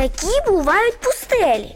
які бувають пустелі?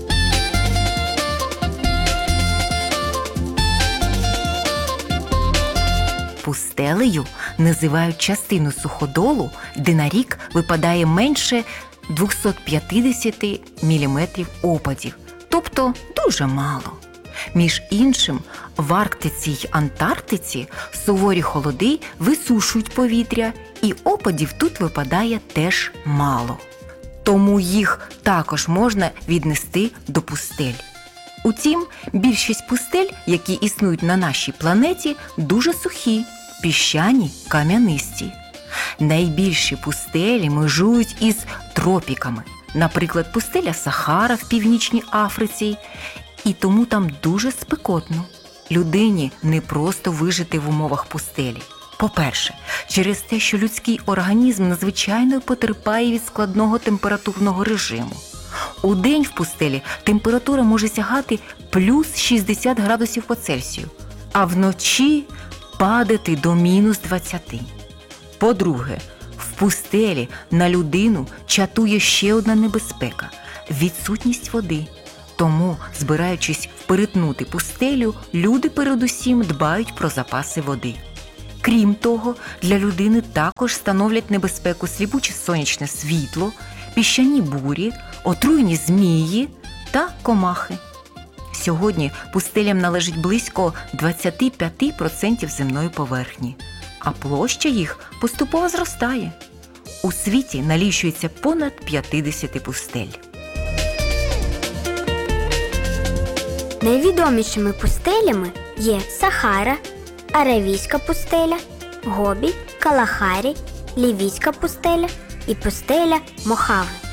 Пустелею називають частину суходолу, де на рік випадає менше 250 мм опадів, тобто дуже мало. Між іншим, в Арктиці й Антарктиці суворі холоди висушують повітря, і опадів тут випадає теж мало. Тому їх також можна віднести до пустель. Утім, більшість пустель, які існують на нашій планеті, дуже сухі, піщані, кам'янисті. Найбільші пустелі межують із тропіками, наприклад, пустеля Сахара в Північній Африці, і тому там дуже спекотно. Людині не просто вижити в умовах пустелі. По-перше, через те, що людський організм надзвичайно потерпає від складного температурного режиму. Удень в пустелі температура може сягати плюс 60 градусів по Цельсію, а вночі падати до мінус 20. По-друге, в пустелі на людину чатує ще одна небезпека – відсутність води. Тому, збираючись перетнути пустелю, люди передусім дбають про запаси води. Крім того, для людини також становлять небезпеку сліпуче сонячне світло, піщані бурі, отруйні змії та комахи. Сьогодні пустелям належить близько 25% земної поверхні, а площа їх поступово зростає. У світі налічується понад 50 пустель. Найвідомішими пустелями є Сахара, Аравійська пустеля, Гобі, Калахарі, Лівійська пустеля і пустеля Мохави.